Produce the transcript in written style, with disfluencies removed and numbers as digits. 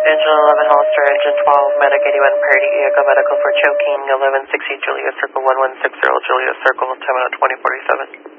Engine 11 Hollister, Engine 12, Medic 81 Parity, Echo Medical for choking, 1160 Juliet Circle 1160 Juliet Circle, time out 2047.